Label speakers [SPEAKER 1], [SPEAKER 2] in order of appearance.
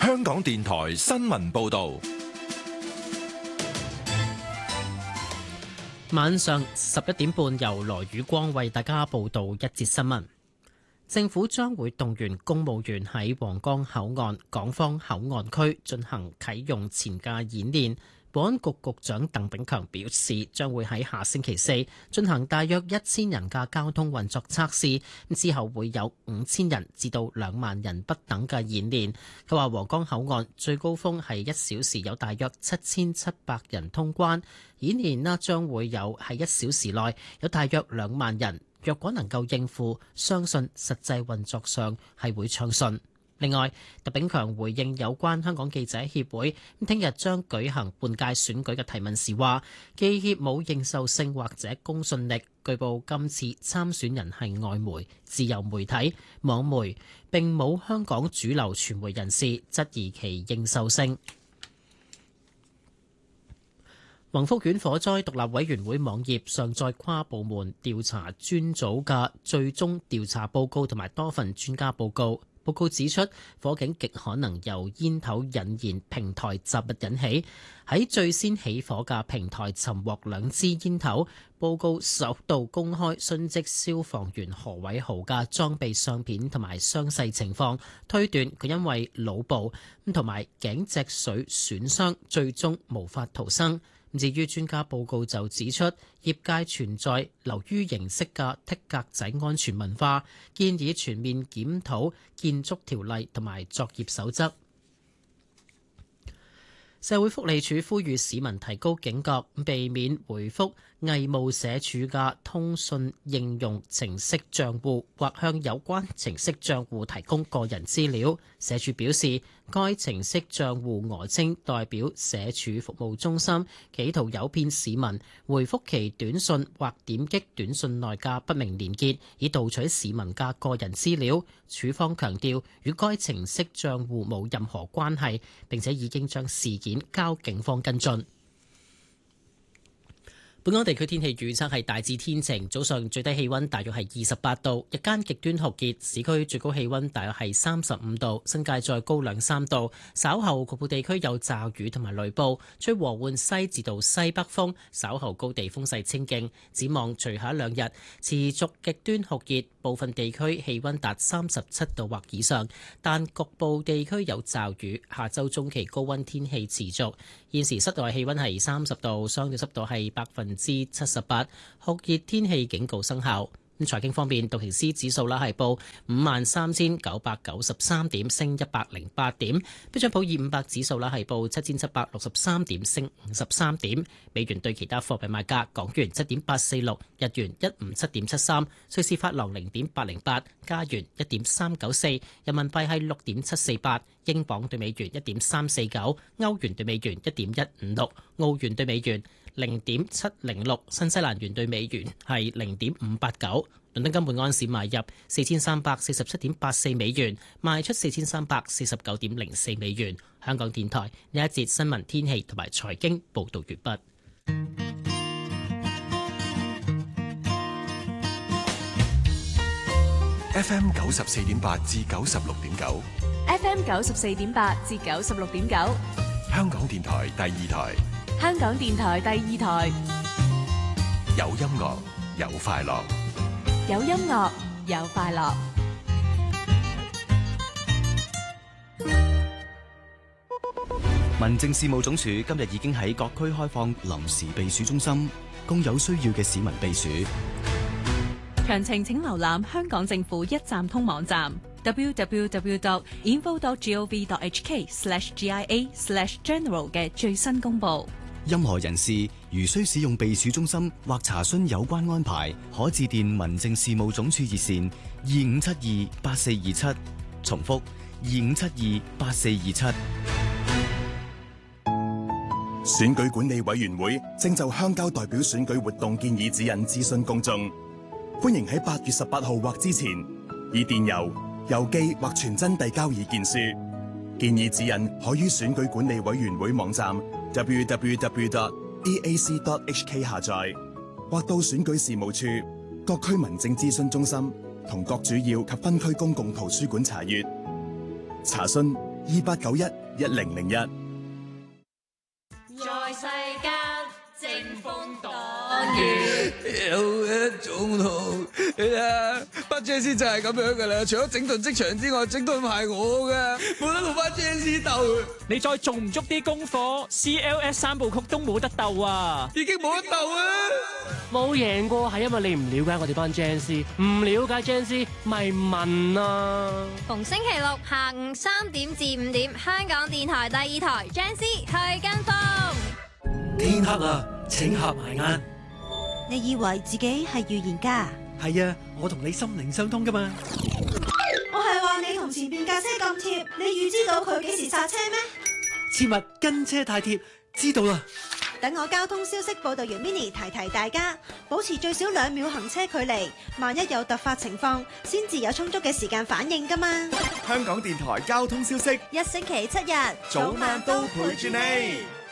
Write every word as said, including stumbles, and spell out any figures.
[SPEAKER 1] 香港電台新聞報道。
[SPEAKER 2] 晚上十一點半，由羅宇光為大家報道一節新聞。政府將會動員公務員喺皇崗口岸港方口岸區進行啟用前嘅演練。保安局局長鄧炳強表示，將會喺下星期四進行大約一千人嘅交通運作測試，之後會有五千人至到兩萬人不等嘅演練。佢話皇崗口岸最高峰係一小時有大約七千七百人通關，演練啦將會有喺一小時內有大約兩萬人。若果能夠應付，相信實際運作上係會暢順。另外，鄧炳強回應有關香港記者協會聽日將舉行換屆選舉嘅提問時話，記協冇認受性或者公信力。據報今次參選人係外媒、自由媒體、網媒，並冇香港主流傳媒人士質疑其認受性。宏福苑火災獨立委員會網頁上載跨部門調查專組嘅最終調查報告同埋多份專家報告。報告指出，火警極可能由煙頭引燃平台雜物引起。喺最先起火嘅平台尋獲兩支煙頭。報告首度公開殉職消防員何偉豪嘅裝備相片同埋傷勢情況，推斷佢因為腦部同埋頸脊髓損傷，最終無法逃生。至於專家報告就指出，業界存在流於形式嘅剔格仔安全文化，建議全面檢討建築條例同埋作業守則。社會福利署呼籲市民提高警覺，避免回覆偽冒社署嘅通訊應用程式帳戶，或向有關程式帳戶提供個人資料。社署表示，該程式帳戶訛稱代表社署服務中心，企圖誘騙市民回覆其短信或點擊短信內嘅不明連結，以盜取市民嘅個人資料。署方強調，與該程式帳戶冇任何關係，並且已經將事件交警方跟進。本港地區天氣預測係大致天晴，早上最低氣溫大約係二十八度，日間極端酷熱，市區最高氣溫大約係三十五度，新界再高兩三度。稍後局部地區有驟雨同埋雷暴，吹和緩西至到西北風，稍後高地風勢清勁。展望隨後一兩日持續極端酷熱，部分地區氣溫達三十七度或以上，但局部地區有驟雨。下週中期高溫天氣持續。現時室內氣溫係三十度，相對濕度係百分之七十八，酷熱天氣警告生效。咁財經方面，道瓊斯指數啦係報五萬三千九百九十三點，升一百零八點；標準普爾五百指數啦係報七千七百六十三點，升五十三點。美元對其他貨幣賣價：港元七點八四六，日元一五七點七三，瑞士法郎零點八零八，加元一點三九四，人民幣係六點七四八，英鎊對美元一點三四九，歐元對美元一點一五六，澳元對美元零點七零六，新西蘭元對美元係零點五八九。倫敦金每安士買入四千三百四十七點八四美元，賣出四千三百四十九點零四美元。香港電台呢一節新聞天氣同埋財經報道完畢。
[SPEAKER 1] F M 九十四點八至九十六點九
[SPEAKER 3] ，F M 九十四點八至九十六點九，
[SPEAKER 1] 香港電台第二台。
[SPEAKER 3] 香港電台第二台，
[SPEAKER 1] 有音樂，有快樂，
[SPEAKER 3] 有音樂，有快樂。
[SPEAKER 4] 民政事務總署今日已經喺各區開放臨時避暑中心，供有需要嘅市民避暑。
[SPEAKER 3] 詳情請瀏覽香港政府一站通網站 double-u double-u double-u dot info dot gov dot h k slash g i a slash general 嘅最新公佈。
[SPEAKER 4] 任何人士如需使用避暑中心或查詢有關安排，可致電民政事務總署熱線二五七二八四二七，重複二五七二八四二七。
[SPEAKER 5] 選舉管理委員會正就鄉郊代表選舉活動建議指引諮詢公眾，歡迎喺八月十八號或之前以電郵、郵寄或傳真遞交意見書。建議指引可於選舉管理委員會網站 double-u double-u double-u dot e a c dot h k 下載，或到選舉事務處、各區民政諮詢中心同各主要及分區公共圖書館查閱。查詢二八九一一零零一。
[SPEAKER 6] 在世間正風擋雨，
[SPEAKER 7] 有一種好，你睇下班 Jazz 就係咁樣噶啦。除咗整頓職場之外，整頓係我噶，冇得同班 Jazz 鬥。
[SPEAKER 8] 你再做唔足啲功課 ，C L S 三部曲都冇得鬥啊！
[SPEAKER 7] 已經冇得鬥啦。
[SPEAKER 8] 冇贏過係因為你唔了解我哋班 Jazz，唔了解 Jazz 咪問啊！
[SPEAKER 6] 逢星期六下午三點至五點，香港電台第二台 Jazz 去跟風。
[SPEAKER 9] 天黑啦，請合埋眼。
[SPEAKER 10] 你以為自己係預言家？
[SPEAKER 9] 係啊，我同你心靈相通噶嘛。
[SPEAKER 10] 我係話你同前邊架車咁貼，你預知到佢幾時剎車咩？
[SPEAKER 9] 切勿跟車太貼，知道啦。
[SPEAKER 10] 等我交通消息報道員 Mini 提提大家，保持最少兩秒行車距離，萬一有突發情況，先至有充足嘅時間反應噶嘛。
[SPEAKER 5] 香港電台交通消息，
[SPEAKER 10] 一星期七日，
[SPEAKER 5] 早晚都陪住你。